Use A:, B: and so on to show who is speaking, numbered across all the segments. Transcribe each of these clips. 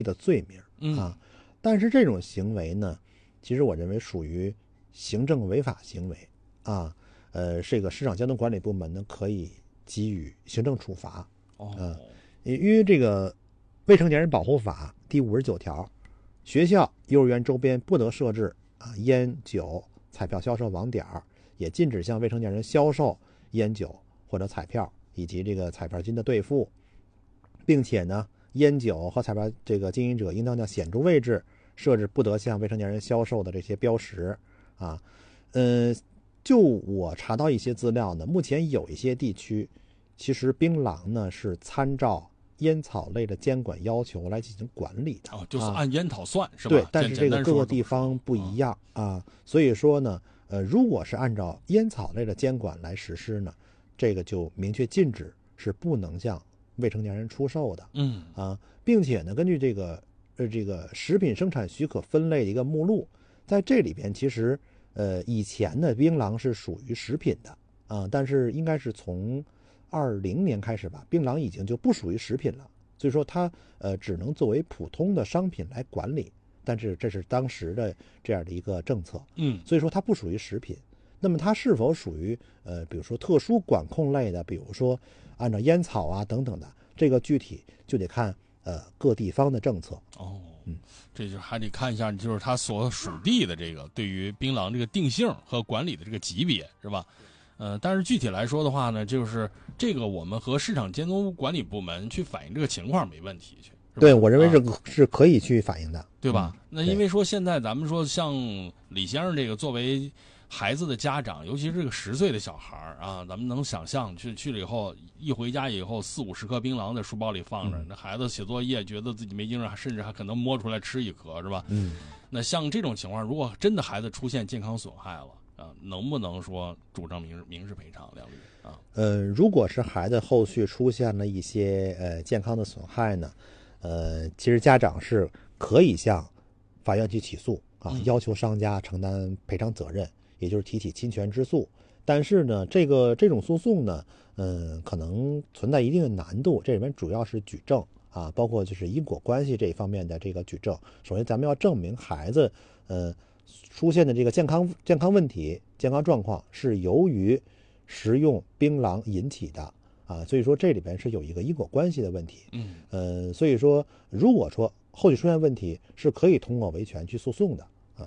A: 的罪名啊。但是这种行为呢，其实我认为属于行政违法行为啊。这个市场监督管理部门呢可以给予行政处罚。因为这个未成年人保护法第59条，学校、幼儿园周边不得设置烟酒彩票销售网点，也禁止向未成年人销售烟酒或者彩票以及这个彩票金的兑付，并且呢，烟酒和彩票这个经营者应当在显著位置设置不得向未成年人销售的这些标识啊。就我查到一些资料呢，目前有一些地区其实槟榔呢是参照烟草类的监管要求来进行管理的。
B: 就是按烟草算是吧？
A: 对，但是这个各个地方不一样啊。所以说呢，如果是按照烟草类的监管来实施呢，这个就明确禁止是不能向未成年人出售的。并且呢，根据这个食品生产许可分类的一个目录，在这里边其实以前的槟榔是属于食品的啊，但是应该是从2020年开始吧，槟榔已经就不属于食品了，所以说它只能作为普通的商品来管理，但是这是当时的这样的一个政策。所以说它不属于食品。那么它是否属于比如说特殊管控类的，比如说按照烟草啊等等的，这个具体就得看各地方的政策。
B: 这就还得看一下，就是它所属地的这个对于槟榔这个定性和管理的这个级别，是吧？但是具体来说的话呢，就是这个我们和市场监督管理部门去反映这个情况没问题去。
A: 对，我认为是可以去反映的，
B: 对吧？那因为说现在咱们说像李先生这个作为孩子的家长，尤其是这个10岁的小孩啊，咱们能想象去了以后，一回家以后40-50颗槟榔在书包里放着，那孩子写作业觉得自己没精神，甚至还可能摸出来吃一颗，是吧？那像这种情况，如果真的孩子出现健康损害了能不能说主张民事赔偿？梁律
A: 如果是孩子后续出现了一些健康的损害呢，其实家长是可以向法院去起诉要求商家承担赔偿责任，也就是提起侵权之诉。但是呢，这种诉讼呢，可能存在一定的难度，这里面主要是举证包括就是因果关系这一方面的这个举证。首先咱们要证明孩子出现的这个健康问题、健康状况是由于食用槟榔引起的所以说这里边是有一个因果关系的问题。所以说如果说后续出现问题，是可以通过维权去诉讼的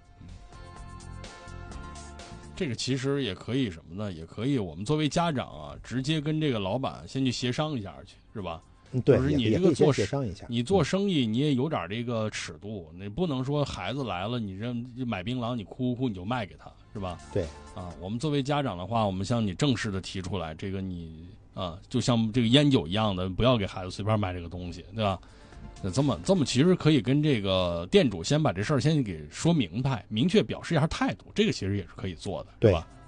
B: 这个其实也可以什么呢？也可以我们作为家长直接跟这个老板先去协商一下去，是吧？
A: 对，
B: 就是你这个
A: 协商一下，
B: 你做生意你也有点这个尺度，你不能说孩子来了，你这买槟榔你哭哭你就卖给他，是吧？
A: 对
B: 我们作为家长的话，我们向你正式的提出来，这个你就像这个烟酒一样的，不要给孩子随便买这个东西，对吧？这么其实可以跟这个店主先把这事儿先给说明白，明确表示一下态度，这个其实也是可以做的，对吧？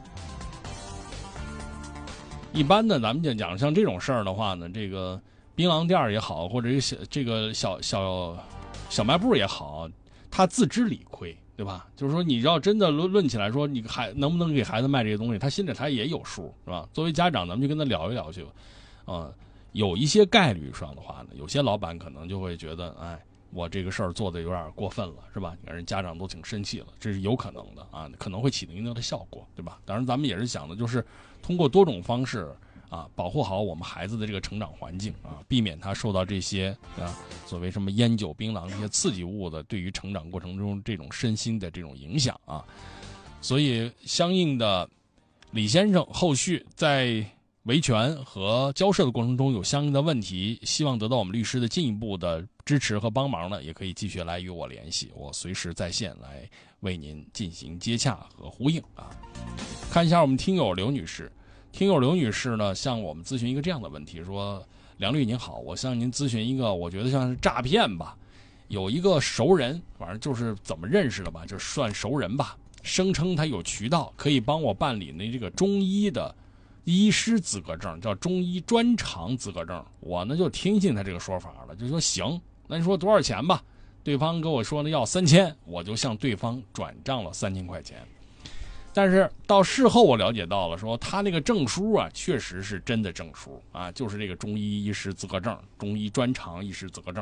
B: 一般的咱们就讲像这种事儿的话呢，这个槟榔店也好，或者这个小卖部也好，他自知理亏，对吧？就是说你要真的论起来说，你能不能给孩子卖这些东西，他心里他也有数，是吧？作为家长，咱们就跟他聊一聊去，有一些概率上的话呢，有些老板可能就会觉得，我这个事儿做的有点过分了，是吧？你看人家长都挺生气了，这是有可能的可能会起到一定的效果，对吧？当然咱们也是想的就是通过多种方式保护好我们孩子的这个成长环境避免他受到这些所谓什么烟酒槟榔这些刺激物的对于成长过程中这种身心的这种影响所以相应的李先生后续在维权和交涉的过程中有相应的问题，希望得到我们律师的进一步的支持和帮忙呢，也可以继续来与我联系，我随时在线来为您进行接洽和呼应看一下我们听友刘女士呢，向我们咨询一个这样的问题，说梁律您好，我向您咨询一个我觉得像是诈骗吧，有一个熟人，反正就是怎么认识的吧，就算熟人吧，声称他有渠道可以帮我办理那这个中医的医师资格证，叫中医专长资格证。我呢就听信他这个说法了，就说行，那你说多少钱吧？对方跟我说呢要3000，我就向对方转账了3000块钱。但是到事后我了解到了，说他那个证书确实是真的证书就是这个中医医师资格证，中医专长医师资格证。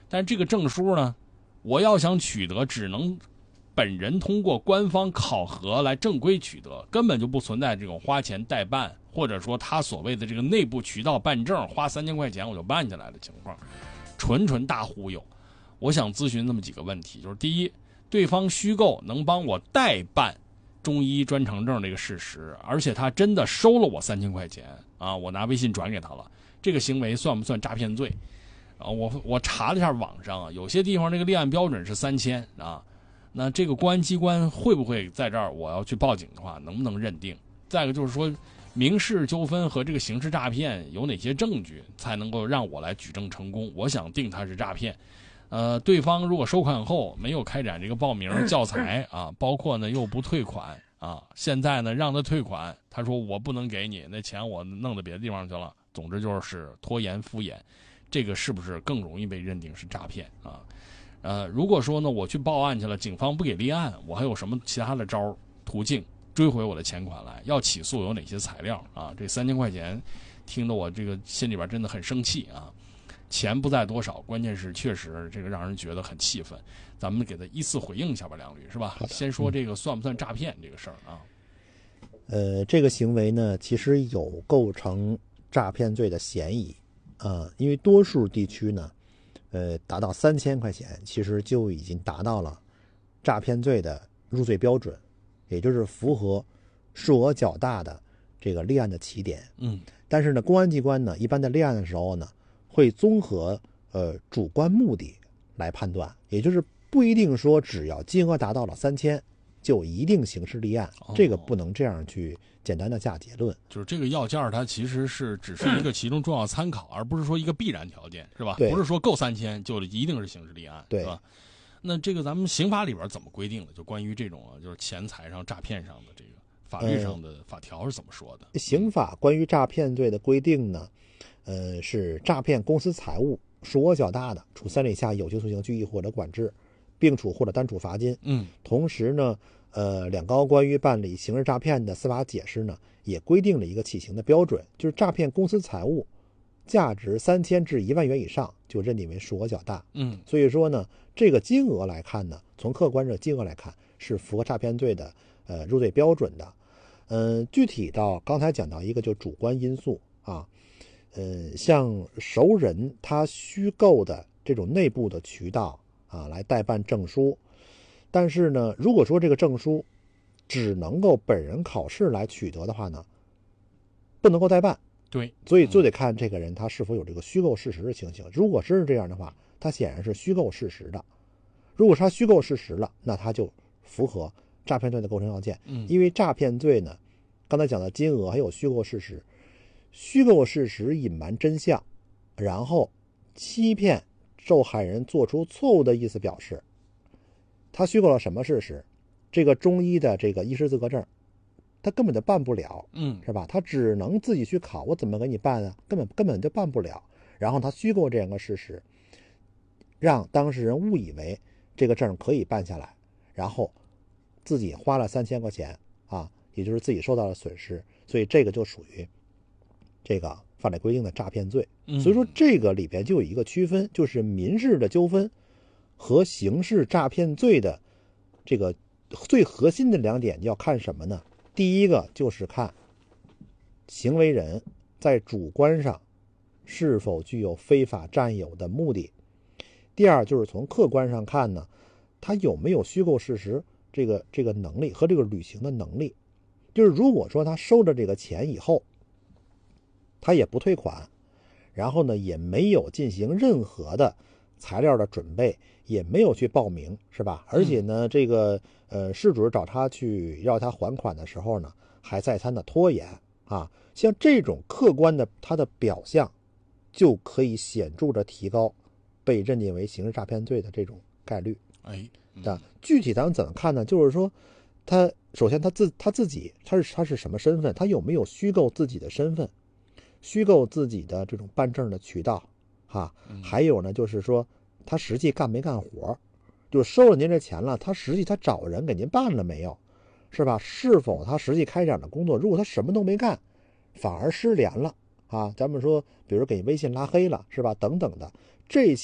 B: 但是这个证书呢，我要想取得，只能本人通过官方考核来正规取得，根本就不存在这种花钱代办，或者说他所谓的这个内部渠道办证，花3000块钱我就办下来的情况，纯大忽悠。我想咨询这么几个问题，就是第一，对方虚构能帮我代办中医专长证这个事实，而且他真的收了我3000块钱啊，我拿微信转给他了，这个行为算不算诈骗罪？啊，我查了一下网上啊，有些地方这个立案标准是3000啊，那这个公安机关会不会在这儿我要去报警的话，能不能认定？再一个就是说，民事纠纷和这个刑事诈骗有哪些证据才能够让我来举证成功？我想定它是诈骗。对方如果收款后没有开展这个报名教材啊，包括呢又不退款啊，现在呢让他退款，他说我不能给你，那钱我弄到别的地方去了。总之就是拖延敷衍，这个是不是更容易被认定是诈骗啊？如果说呢我去报案去了，警方不给立案，我还有什么其他的途径追回我的钱款来？要起诉有哪些材料啊？这3000块钱听得我这个心里边真的很生气啊！钱不在多少，关键是确实这个让人觉得很气愤。咱们给他依次回应一下吧，梁律是吧？先说这个算不算诈骗这个事儿啊？
A: 这个行为呢，其实有构成诈骗罪的嫌疑啊，因为多数地区呢，达到3000块钱，其实就已经达到了诈骗罪的入罪标准，也就是符合数额较大的这个立案的起点。但是呢，公安机关呢，一般在立案的时候呢，会综合主观目的来判断，也就是不一定说只要金额达到了3000就一定刑事立案，这个不能这样去简单的下结论。
B: 就是这个要件它其实只是一个其中重要参考，而不是说一个必然条件，是吧？不是说够3000就一定是刑事立案，
A: 对
B: 是吧？那这个咱们刑法里边怎么规定的？就关于这种就是钱财上诈骗上的这个法律上的法条是怎么说的？
A: 刑法关于诈骗罪的规定呢，是诈骗公私财物数额较大的，处3年以下有期徒刑、拘役或者管制，并处或者单处罚金。同时呢，两高关于办理刑事诈骗的司法解释呢，也规定了一个起刑的标准，就是诈骗公私财物价值3000至1万元以上，就认定为数额较大。所以说呢，这个金额来看呢，从客观的金额来看，是符合诈骗罪的入罪标准的。具体到刚才讲到一个就主观因素啊，像熟人他虚构的这种内部的渠道啊来代办证书，但是呢，如果说这个证书只能够本人考试来取得的话呢，不能够代办。
B: 对，
A: 所以就得看这个人他是否有这个虚构事实的情形。如果是这样的话，他显然是虚构事实的。如果他虚构事实了，那他就符合诈骗罪的构成要件。因为诈骗罪呢，刚才讲的金额还有虚构事实，虚构事实隐瞒真相，然后欺骗受害人做出错误的意思表示。他虚构了什么事实？这个中医的这个医师资格证他根本就办不了，是吧？他只能自己去考，我怎么给你办啊？根本就办不了。然后他虚构这样个事实，让当事人误以为这个证可以办下来，然后自己花了3000块钱啊，也就是自己受到了损失，所以这个就属于这个法律规定的诈骗罪。所以说这个里边就有一个区分，就是民事的纠纷和刑事诈骗罪的这个最核心的2点要看什么呢？第一个就是看行为人在主观上是否具有非法占有的目的，第二就是从客观上看呢，他有没有虚构事实这个能力和这个履行的能力。就是如果说他收了这个钱以后，他也不退款，然后呢也没有进行任何的材料的准备，也没有去报名，是吧？而且呢，这个事主找他去要他还款的时候呢，还再三的拖延啊，像这种客观的他的表象，就可以显著的提高被认定为刑事诈骗罪的这种概率。具体咱们怎么看呢？就是说，他首先他自己他是什么身份？他有没有虚构自己的身份？虚构自己的这种办证的渠道啊？还有呢，就是说他实际干没干活？就收了您这钱了，他实际他找人给您办了没有？是吧？是否他实际开展了工作？如果他什么都没干，反而失联了啊，咱们说比如给微信拉黑了，是吧？等等的这些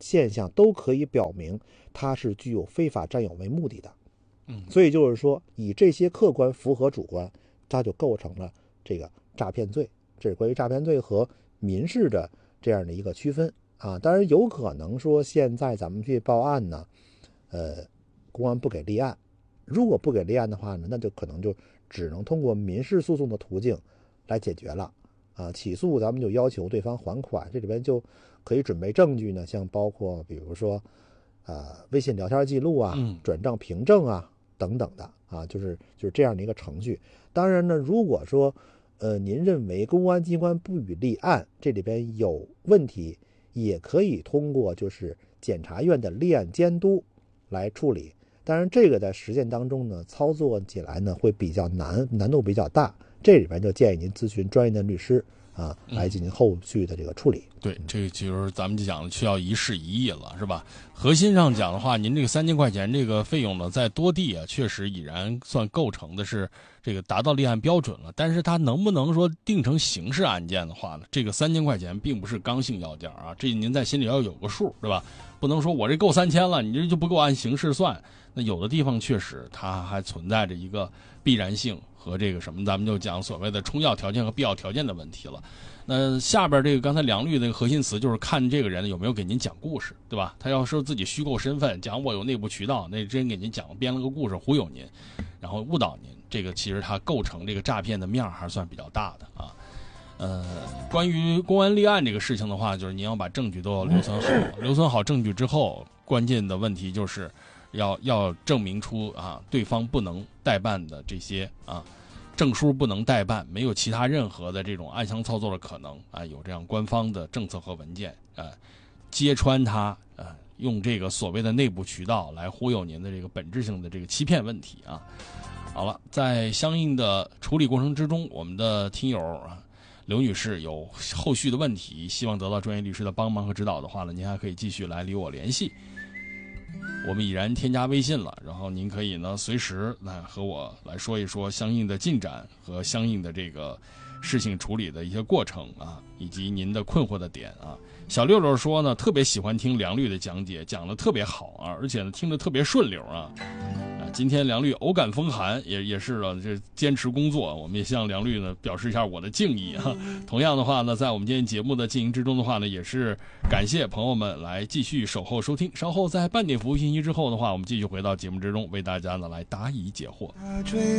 A: 现象都可以表明它是具有非法占有为目的的。所以就是说，以这些客观符合主观，它就构成了这个诈骗罪。这是关于诈骗罪和民事的这样的一个区分啊。当然有可能说现在咱们去报案呢，公安不给立案，如果不给立案的话呢，那就可能就只能通过民事诉讼的途径来解决了啊。起诉咱们就要求对方还款，这里边就可以准备证据呢，像包括比如说微信聊天记录啊、转账凭证啊等等的啊，就是这样的一个程序。当然呢，如果说您认为公安机关不予立案，这里边有问题，也可以通过就是检察院的立案监督来处理。当然这个在实践当中呢，操作起来呢会比较难度比较大，这里边就建议您咨询专业的律师啊，来进行后续的这个处理。
B: 对，这个就是咱们就讲需要一事一议了，是吧？核心上讲的话，您这个3000块钱这个费用呢，在多地啊，确实已然算构成的是这个达到立案标准了。但是它能不能说定成刑事案件的话呢？这个3000块钱并不是刚性要件啊，这您在心里要有个数，对吧？不能说我这够3000了，你这就不给我按刑事算。那有的地方确实它还存在着一个必然性和这个什么，咱们就讲所谓的充要条件和必要条件的问题了。那下边这个刚才梁律的核心词就是看这个人有没有给您讲故事，对吧？他要说自己虚构身份，讲我有内部渠道，那真给您讲编了个故事忽悠您，然后误导您，这个其实他构成这个诈骗的面还算比较大的啊。关于公安立案这个事情的话，就是您要把证据都要留存好，留存好证据之后，关键的问题就是要证明出啊对方不能代办的这些啊。证书不能代办，没有其他任何的这种暗箱操作的可能啊，有这样官方的政策和文件揭穿它用这个所谓的内部渠道来忽悠您的这个本质性的这个欺骗问题啊。好了，在相应的处理过程之中，我们的听友刘女士有后续的问题，希望得到专业律师的帮忙和指导的话呢，您还可以继续来与我联系。我们已然添加微信了，然后您可以呢随时来和我来说一说相应的进展和相应的这个事情处理的一些过程啊，以及您的困惑的点啊。小六六说呢，特别喜欢听梁律的讲解，讲得特别好啊，而且呢听得特别顺溜啊。今天梁律偶感风寒，也是了，这坚持工作，我们也向梁律呢表示一下我的敬意啊。同样的话呢，在我们今天节目的进行之中的话呢，也是感谢朋友们来继续守候收听。稍后在半点服务信息之后的话，我们继续回到节目之中，为大家呢来答疑解惑。